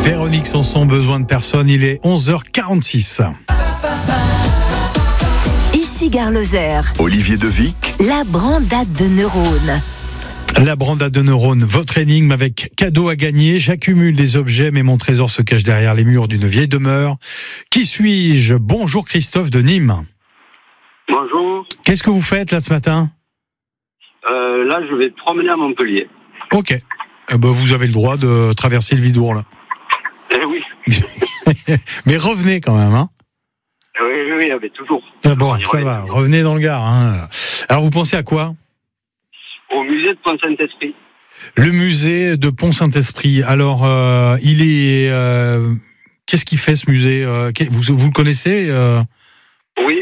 Véronique Sanson, besoin de personne, il est 11h46. Ici Gare Lozère. Olivier Devic. La brandade de neurones. La brandade de neurones, votre énigme avec cadeau à gagner. J'accumule des objets, mais mon trésor se cache derrière les murs d'une vieille demeure. Qui suis-je ? Bonjour Christophe de Nîmes. Bonjour. Qu'est-ce que vous faites là ce matin ? Là, je vais promener à Montpellier. Ok. Eh ben, vous avez le droit de traverser le Vidour là. Eh oui. Mais revenez quand même, hein ? Oui, mais toujours. Ah bon, ça va, revenez dans le Gard. Hein. Alors vous pensez à quoi ? Au musée de Pont-Saint-Esprit. Le musée de Pont-Saint-Esprit. Alors, il est... qu'est-ce qu'il fait ce musée ? Vous le connaissez ? Oui.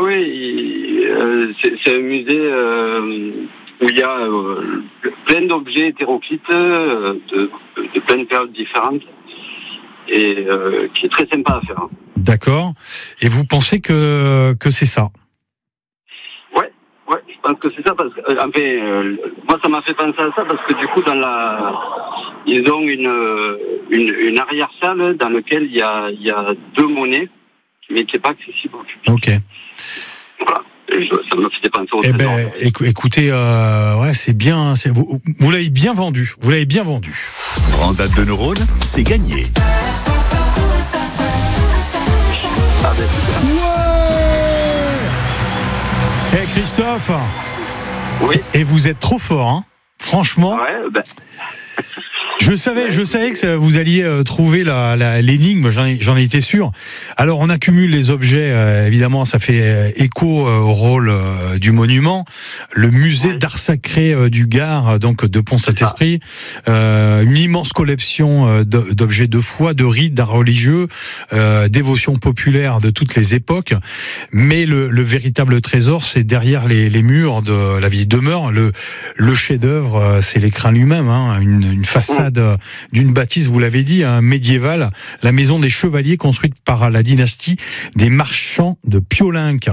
C'est un musée où il y a plein d'objets hétéroclites de plein de périodes différentes et qui est très sympa à faire. D'accord. Et vous pensez que c'est ça ? Ouais, je pense que c'est ça parce que moi ça m'a fait penser à ça parce que du coup ils ont une arrière-salle dans laquelle il y a deux monnaies mais qui n'est pas accessible au public. Ok. Voilà. Ça m'a fait penser au trésor. Écoutez, ouais, c'est bien. Vous l'avez bien vendu. Brandade de neurones, c'est gagné. Ouais. Christophe. Oui. Et vous êtes trop fort, hein. Franchement. Ouais. Je savais que vous alliez trouver l'énigme, j'en ai été sûr. Alors on accumule les objets, évidemment ça fait écho au rôle du monument. Le musée d'art sacré du Gard, donc de Pont-Saint-Esprit, une immense collection d'objets de foi, de rites, d'art religieux, dévotion populaire de toutes les époques. Mais le véritable trésor, c'est derrière les murs de la vieille demeure. Le chef-d'œuvre, c'est l'écrin lui-même, hein, une façade d'une bâtisse, vous l'avez dit, médiévale, la maison des chevaliers construite par la dynastie des marchands de Piolenc.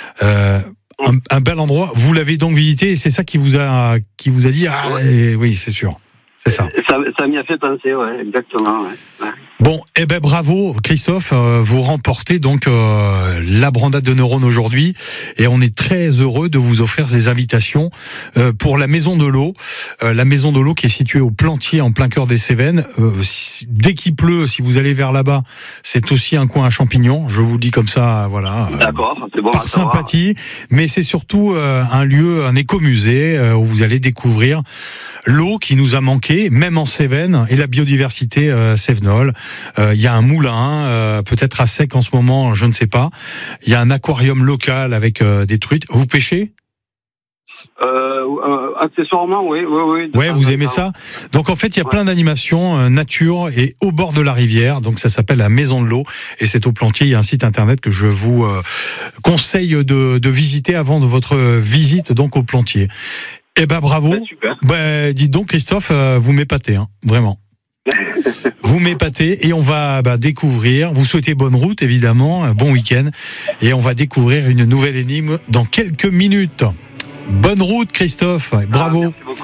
Un bel endroit. Vous l'avez donc visité et c'est ça qui vous a dit oui, c'est sûr. C'est ça. Ça m'y a fait penser, ouais, exactement. Ouais. Bon, bravo Christophe, vous remportez donc la brandade de neurones aujourd'hui et on est très heureux de vous offrir ces invitations pour la Maison de l'Eau. La Maison de l'Eau qui est située au Plantier en plein cœur des Cévennes. Dès qu'il pleut, si vous allez vers là-bas, c'est aussi un coin à champignons. Je vous le dis comme ça, voilà. D'accord, c'est bon. Par sympathie, mais c'est surtout un lieu, un écomusée où vous allez découvrir l'eau qui nous a manqué, même en Cévennes, et la biodiversité cévenole. Il y a un moulin, peut-être à sec en ce moment, je ne sais pas. Il y a un aquarium local avec des truites. Vous pêchez ? Accessoirement, oui. Ouais, vous aimez ça ? Donc en fait, il y a plein d'animations nature et au bord de la rivière. Donc ça s'appelle la Maison de l'Eau et c'est au Plantier. Il y a un site internet que je vous conseille de visiter avant de votre visite donc au Plantier. Bravo. Super. Dites donc Christophe, vous m'épatez, hein, vraiment. Vous m'épatez et on va découvrir. Vous souhaitez bonne route évidemment, bon week-end et on va découvrir une nouvelle énigme dans quelques minutes. Bonne route Christophe, bravo.